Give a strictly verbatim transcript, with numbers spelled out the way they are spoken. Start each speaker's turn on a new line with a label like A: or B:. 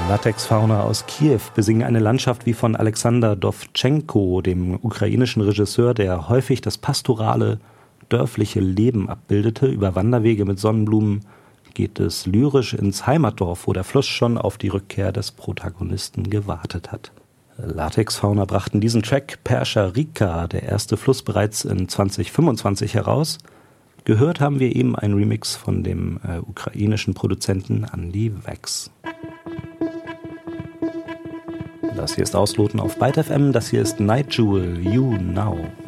A: Latexfauna aus Kiew besingen eine Landschaft wie von Alexander Dowtchenko, dem ukrainischen Regisseur, der häufig das pastorale, dörfliche Leben abbildete. Über Wanderwege mit Sonnenblumen geht es lyrisch ins Heimatdorf, wo der Fluss schon auf die Rückkehr des Protagonisten gewartet hat. Latexfauna brachten diesen Track Perscha Rika, der erste Fluss, bereits in zwanzig fünfundzwanzig heraus. Gehört haben wir eben einen Remix von dem äh, ukrainischen Produzenten Andy Vex. Das hier ist Ausloten auf Byte F M, das hier ist Night Jewel, You Now.